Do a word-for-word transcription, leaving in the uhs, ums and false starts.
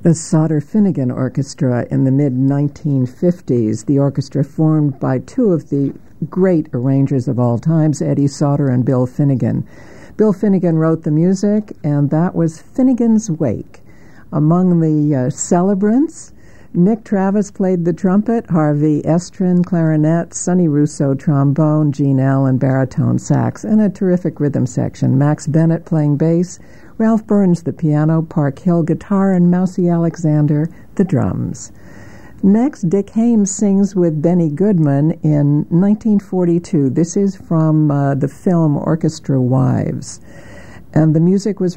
The Sauter-Finnegan Orchestra in the mid nineteen fifties, the orchestra formed by two of the great arrangers of all times, Eddie Sauter and Bill Finnegan. Bill Finnegan wrote the music, and that was Finnegan's Wake. Among the uh, celebrants, Nick Travis played the trumpet, Harvey Estrin clarinet, Sonny Russo trombone, Gene Allen baritone sax, and a terrific rhythm section. Max Bennett playing bass, Ralph Burns the piano, Park Hill guitar, and Mousy Alexander the drums. Next, Dick Haymes sings with Benny Goodman in nineteen forty-two. This is from uh, the film Orchestra Wives. And the music was